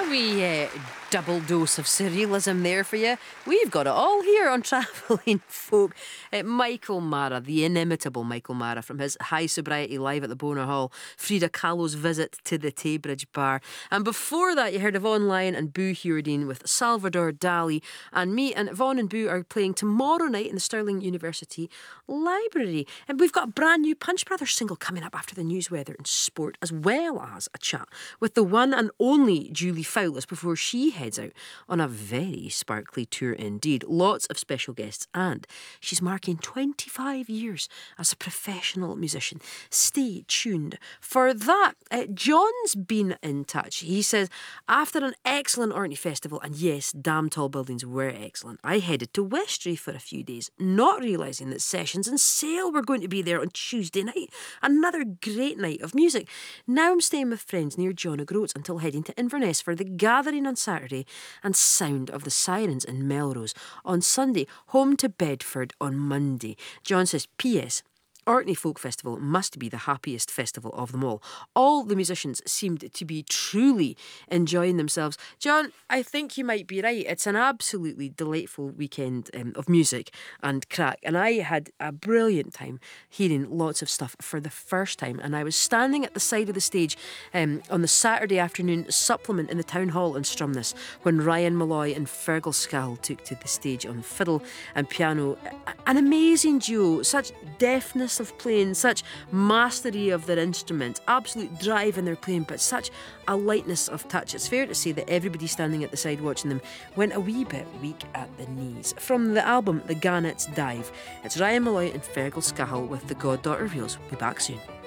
We double dose of surrealism there for you. We've got it all here on Travelling Folk. Michael Mara, the inimitable Michael Mara, from his High Sobriety Live at the Bonar Hall, Frida Kahlo's visit to the Taybridge Bar. And before that, you heard Yvonne Lyon and Boo Hewardine with Salvador Dali. And me and Yvonne and Boo are playing tomorrow night in the Stirling University Library. And we've got a brand new Punch Brothers single coming up after the news, weather and sport, as well as a chat with the one and only Julie Fowlis before she heads out on a very sparkly tour indeed. Lots of special guests, and she's marking 25 years as a professional musician. Stay tuned for that. John's been in touch. He says, after an excellent Orkney festival, and yes, damn tall buildings were excellent, I headed to Westray for a few days, not realising that Sessions and Sale were going to be there on Tuesday night. Another great night of music. Now I'm staying with friends near John O'Groats until heading to Inverness for the Gathering on Saturday and Sound of the Sirens in Melrose on Sunday, home to Bedford on Monday. John says, P.S. Orkney Folk Festival must be the happiest festival of them all. All the musicians seemed to be truly enjoying themselves. John, I think you might be right. It's an absolutely delightful weekend of music and crack. And I had a brilliant time hearing lots of stuff for the first time. And I was standing at the side of the stage on the Saturday afternoon supplement in the Town Hall in Stromness when Ryan Malloy and Fergal Scahill took to the stage on fiddle and piano. An amazing duo, such deftness of playing, such mastery of their instrument, absolute drive in their playing, but such a lightness of touch. It's fair to say that everybody standing at the side watching them went a wee bit weak at the knees. From the album The Gannets Dive, it's Ryan Malloy and Fergal Scahill with the Goddaughter Reels. We'll be back soon.